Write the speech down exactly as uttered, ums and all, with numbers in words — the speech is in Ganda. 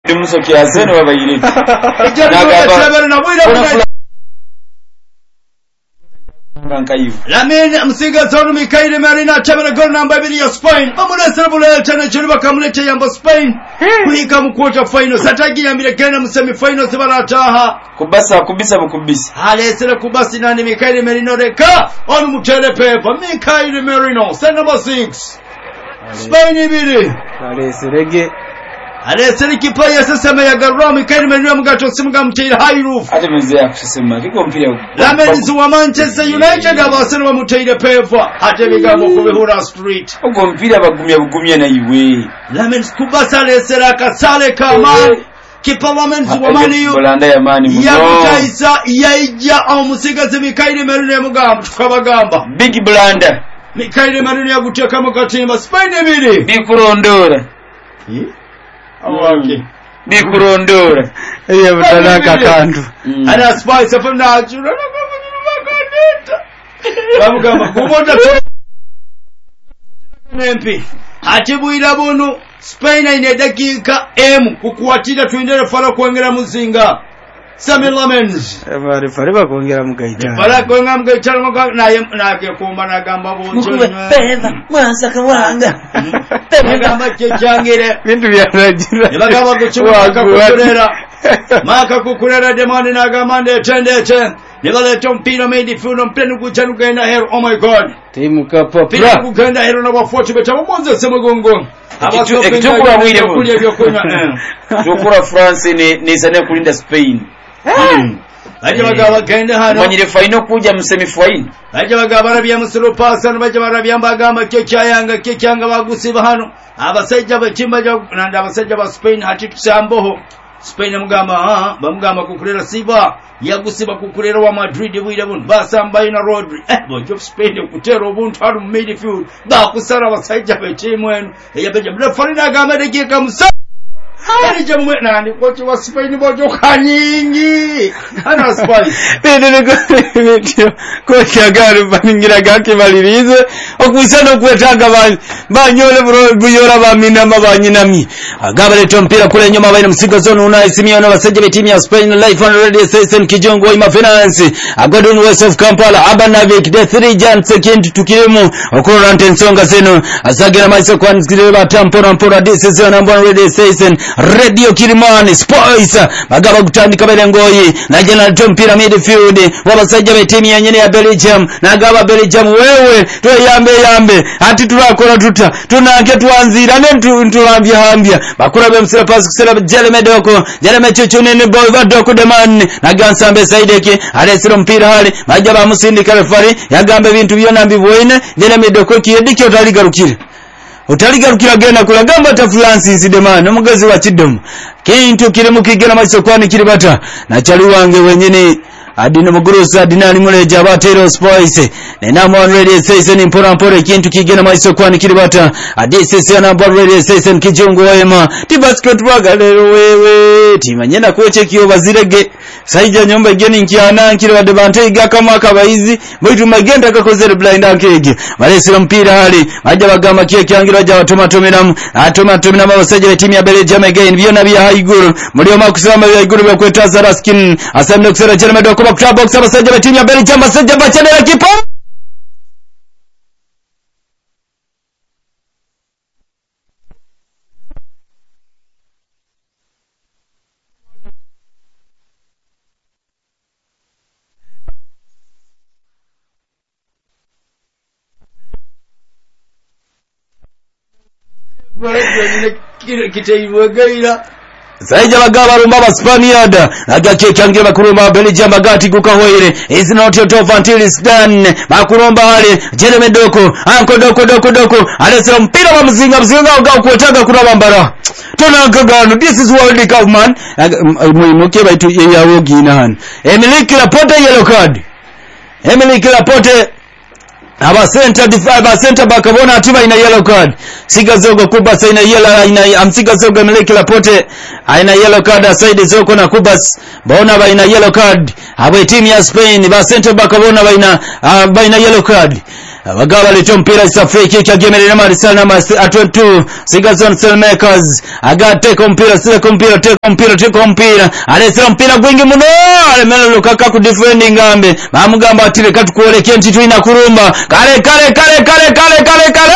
musoke azene babayire Lamin Msiga Zonu Mikaili Marina Chabana Gol number two ya Spain bamulesera buleta na chiri bakamulete yamba Spain kuhika mu quarter final satagi yambire genda mu semi final zibarataha kubasa kubisa bukubisa alesera kubasi nani Mikaili Marino reka on mutele pepa Mikaili Marino set number six Spain ibiri aleserege alesera kipa ya sasa ya garwa Mikaili Marino mugato simuga mutira high roof atemeze yakusema kiko mpira Lamens wa Manchester United abasana wa mutira pepa ate bigambo kubehura street ugo mpira bagumya bugumya na iwe Lamens kubasa alesera kasale kama kipa Lamens wa mani yu Bolanda ya mani muno yakutaisa yaija omusigaze Mikaili Marino ya mugamba tukabagamba Big Bolanda Mikaili Marino ya guteka mu katimba Spain ebiri bikurondora awake bikurondora iyo butanaka kantu ana spice of natural bakandeta bamugamba kubonda nempi atibuira bunu Spain ine dakika M kukuatira tuendele fara kuongera muzinga Samuel Lamens bari fari bakongera mugaita fara kuongera mugaita naye nake kumba nagamba bonjo peza mwanza kawanga nagamba cyangire bintu byaragira nibagaba gucyuka kukurera maka kukurera demande nagamba ndetendete nibaleta mpira midfield mpenu kuchanuka ina hero oh my god timu kapa pira kugenda hero na bafuati betabo monze semugongo ekitukura mwire kulya byokunywa tukura France ni nisane kulinda Spain baje bagaba genda hano manyire final kuja mu semi final baje bagaba barabya musiro pasa baje barabya mbagamba cyo cyayanga cyo cyanga bagusiba hano abasajja bakimba nanda abasajja ba Spain hati tusamboho Spain mugamba ha bamugamba kukurera siba yagusiba kukurera wa Madrid bwira buntu basambaye na Rodri eh bojo Spain kutera obuntu haru midfield bakusara abasajja betimu eno eyabeje mlefarina gamba dakika musa Hali jamu nani kochi wa Spain bojo kanyingi ana Spain bene ko kochi agaru baningira gake balirize okwisana kwetanga ba banyole buyora bamina mabanyinami agabale tompira kule nyuma baina msigo zone una Simeone abaseje be timu ya Spain live on radio station Kijongo ima finance agodun West of Kampala Abanavik the three giant second tukiremo okora ntensonga seno azagera maiso kwanzire batampora mpora this is on radio station Radio Kilimani Spice bagaba gutandika berengoyi na General Tom Pira midfield wabasajja be timu ya nyene ya Belgium na gaba Belgium wewe to yambe yambe ati turakora tuta tunanke twanzira ne ntulambya hambya bakura be msira pass kusera Jeremy Doko Jeremy Chuchune ne boy badoko de man na gansambe saideke alesiro mpira hali majja ba musindika refari yagambe bintu byona mbiboine Jeremy Doko kiyediki otaligarukire utaligarukira genda kula gamba ta Francis Deman omugazi wa Kidom kintu kiri mukigera maiso kwani kiri bata na chali wange wenyene adino mugurusa dinali muleja batero Spice nena mon radio station impora mpore kintu kigena maiso kwani kiri bata adisisi ana bon radio station Kijongo wema ti basket bagalero wewe timanyena kweche kiyo bazirege saija nyomba geni nkiana nkiri wa debante igaka maka baizi mwitu magenda kakozere blind ankege balesira mpira hali majja bagamba kiye kyangira ja watomatomeramu atomatomeramu abasaje timu ya Belgium again byona bya haiguru muri omakusamba bya haiguru bya kwetaza raskin asamne kusera Jeremy Doko bakura box abasaje timu ya Belgium abasaje bachenera kipa kitaiwegaira Saija bagaba rumba ba Spaniard agake kyangira bakurumba Belgium bagati kukahoire is not your top until it's done bakurumba hali Jeremy Doko anko doko doko doko alesera mpira wa mzinga mzinga uga kuotaga kurabambara tunagagano this is World Cup man muimuke baitu yawogi inahan Emily Laporte yellow card Emily Laporte aba center aba center bakabona atiba ina yellow card sigazogo kubasa ina yellow ina amsigazogo meleki lapote aina yellow card aside zoko na kubas baona ba ina yellow card aba team ya Spain ba center bakabona ba ina uh, ba ina yellow card abagaba leto mpira safeki cha game na Marisal na atwentu Sigazon Cellmakers agate kompira sile kompira te kompira te kompira alesera mpira gwingi muno alemelo Lukaku ku defending ngambe bamugamba atire katukuoleke ntitu ina kurumba kale kale kale kale kale kale kale